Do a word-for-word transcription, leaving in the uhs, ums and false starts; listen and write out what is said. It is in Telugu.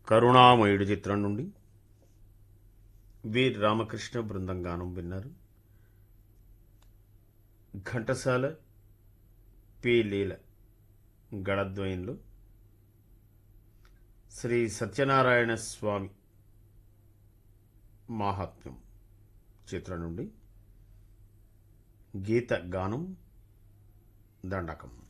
కరుణామయుడు చిత్రం నుండి వీర్ రామకృష్ణ బృందం గానం విన్నారు. ఘంటసాల పి లీల గళద్వయంలో శ్రీ సత్యనారాయణ స్వామి మాహాత్మ్యం చిత్రం నుండి గీత గానం దండకం.